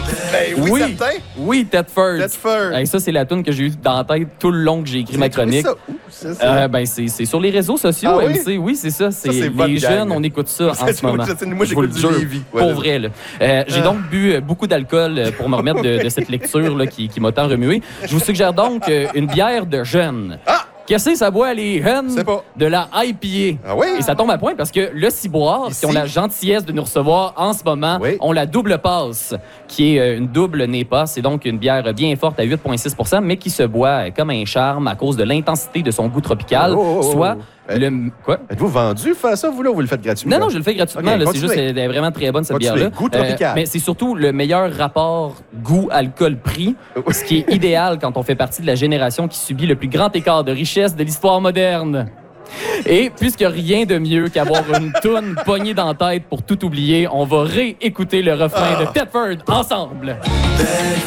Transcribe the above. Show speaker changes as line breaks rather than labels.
Ben oui, certain.
Oui, Tedford.
Tedford.
Hey, ça, c'est la tune que j'ai eue dans la tête tout le long que j'ai écrit ma chronique. C'est sur les réseaux sociaux,
Ah,
MC. Oui, c'est ça.
c'est
les
bonne
jeunes,
gang.
on écoute ça en ce moment.
Moi, j'écoute du Lévis.
Pour vrai, là. J'ai donc bu beaucoup d'alcool pour me remettre de cette lecture là, qui m'a tant remué. Je vous suggère donc une bière de jeune. Qu'est-ce que ça boit, les jeunes?
C'est pas.
De la IPA.
Ah oui?
Et ça tombe à point parce que le Ciboire, qui ont la gentillesse de nous recevoir en ce moment, ont la double passe, qui est une double NEPA. C'est donc une bière bien forte à 8,6 % mais qui se boit comme un charme à cause de l'intensité de son goût tropical. Soit le... Quoi?
Êtes-vous vendu faire ça, vous, là, ou vous le faites gratuitement?
Non, je le fais gratuitement.
Okay,
c'est juste elle est vraiment très bonne, cette bière-là.
Goût tropical.
Mais c'est surtout le meilleur rapport goût-alcool-prix, ce qui est idéal quand on fait partie de la génération qui subit le plus grand écart de richesse de l'histoire moderne. Et puisque rien de mieux qu'avoir une toune pognée dans la tête pour tout oublier, on va réécouter le refrain de Tedford ensemble.